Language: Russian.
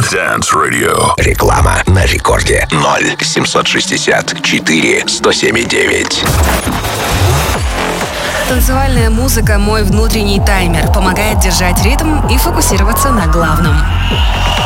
Dance Radio. Реклама на рекорде. 0-764-107-9. Танцевальная музыка — мой внутренний таймер, помогает держать ритм и фокусироваться на главном.